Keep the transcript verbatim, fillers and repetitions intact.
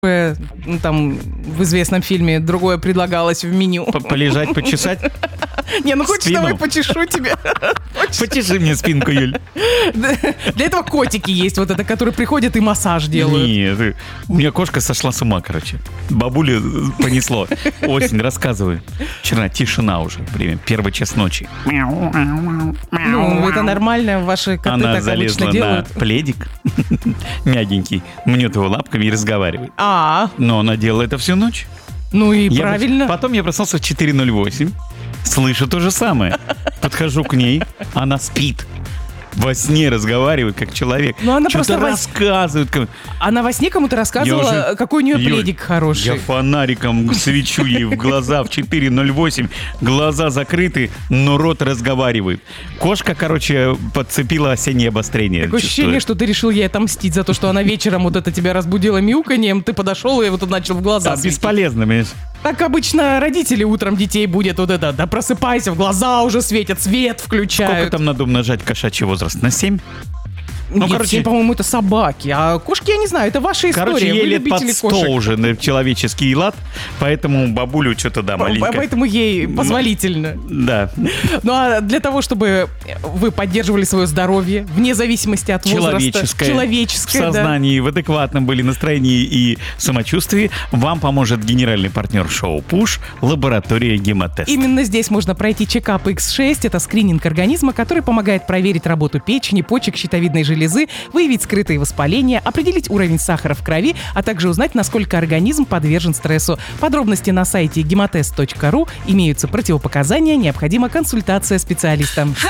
ну, там в известном фильме другое предлагалось в меню. Полежать, почесать? Не, ну хочешь, давай почешу тебе. Почеши мне спинку, Юль. Для этого котики есть, вот это, которые приходят и массаж делают. Нет, у меня кошка сошла с ума, короче. Бабулю понесло. Осень, рассказывай. Вчера тишина уже, время, первый час ночи. Ну, это нормально, ваши коты Она так залезла обычно делают. на пледик, мягенький, мнет его лапками и разговаривает. А, Но она делала это всю ночь. ну и Я правильно. Потом я проснулся в четыре ноль восемь, слышу то же самое. Подхожу к ней, она спит. Во сне разговаривает, как человек. Ну, она Что-то просто во- рассказывает. Она во сне кому-то рассказывала, Я уже- какой у нее Юль, пледик хороший. Я фонариком свечу ей в глаза в четыре ноль восемь. Глаза закрыты, но рот разговаривает. Кошка, короче, подцепила осеннее обострение. Такое ощущение, чувствую. что ты решил ей отомстить за то, что она вечером вот это тебя разбудила мяуканьем, ты подошел и вот тут начал в глаза Да, светить. бесполезно, понимаешь? Так обычно родители утром детей будет вот это, да просыпайся, в глаза уже светят, свет включают. Сколько там надо умножать кошачий возраст? На семь? Ну, Нет, короче- семь, по-моему, это собаки, а кошки, я не знаю, это ваша история, Короче, вы ей лет под любители сто кошек. уже на человеческий лад, поэтому бабулю что-то, да, По- маленько. Поэтому ей позволительно. Да. Ну а для того, чтобы вы поддерживали свое здоровье, вне зависимости от возраста, Человеческое. человеческое, В да. сознании, в адекватном были настроении и самочувствии, вам поможет генеральный партнер шоу «Пуш» лаборатория «Гемотест». Именно здесь можно пройти чекап икс шесть. Это скрининг организма, который помогает проверить работу печени, почек, щитовидной железы, выявить скрытые воспаления, определить уровень сахара в крови, а также узнать, насколько организм подвержен стрессу. Подробности на сайте гемотест точка ру. Имеются противопоказания, необходима консультация специалиста.